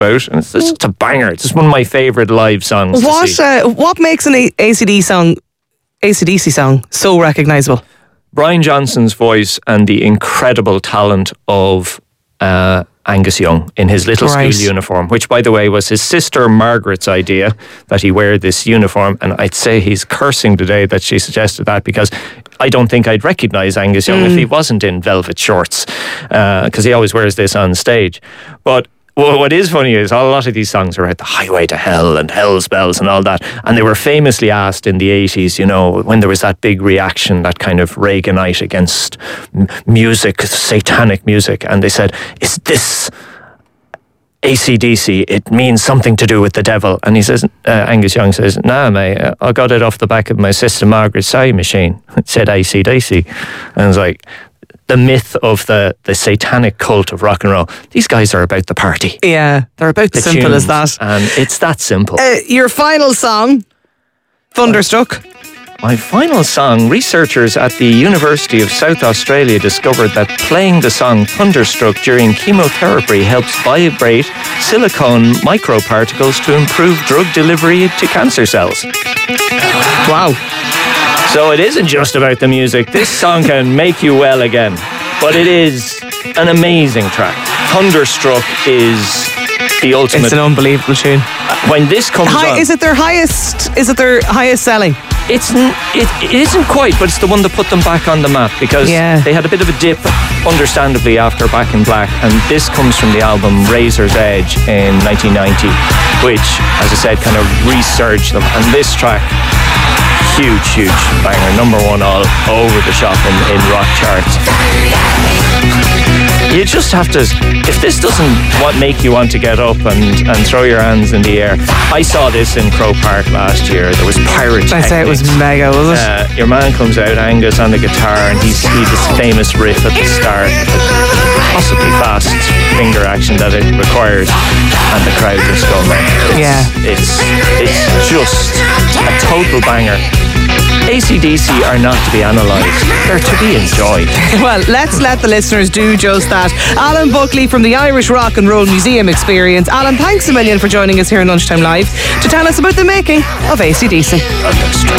about, and it's just a banger. It's just one of my favourite live songs. What makes an AC/DC song so recognisable? Brian Johnson's voice and the incredible talent of Angus Young in his little school uniform, which, by the way, was his sister Margaret's idea, that he wear this uniform. And I'd say he's cursing today that she suggested that, because I don't think I'd recognise Angus Young if he wasn't in velvet shorts, because he always wears this on stage. But what is funny is a lot of these songs are about the highway to hell and hell's bells and all that. And they were famously asked in the 80s, you know, when there was that big reaction, that kind of Reaganite against music, satanic music. And they said, is this AC/DC? It means something to do with the devil. And he says, Angus Young says, nah, mate, I got it off the back of my sister Margaret's sewing machine. It said AC/DC. And I was like, the myth of the satanic cult of rock and roll. These guys are about the party. Yeah, they're about the simple tunes, as that. And it's that simple. Your final song, Thunderstruck. My final song, researchers at the University of South Australia discovered that playing the song Thunderstruck during chemotherapy helps vibrate silicone microparticles to improve drug delivery to cancer cells. Wow. So it isn't just about the music. This song can make you well again. But it is an amazing track. Thunderstruck is the ultimate. It's an unbelievable tune. When this comes on, is it their highest selling? It isn't quite, but it's the one that put them back on the map, because they had a bit of a dip, understandably, after Back in Black. And this comes from the album Razor's Edge in 1990, which, as I said, kind of resurged them. And this track, huge banger, number one all over the shop in rock charts. You just have to, if this doesn't make you want to get up and throw your hands in the air. I saw this in Croke Park last year. There was pyrotechnics. I say it was mega, was it? Your man comes out, Angus, on the guitar, and he's this famous riff at the start, possibly fast finger action that it requires, and the crowd just go mad. It's just a total banger. AC/DC are not to be analysed, they're to be enjoyed. Well, let's let the listeners do just that. Alan Buckley from the Irish Rock and Roll Museum Experience. Alan, thanks a million for joining us here on Lunchtime Live to tell us about the making of AC/DC.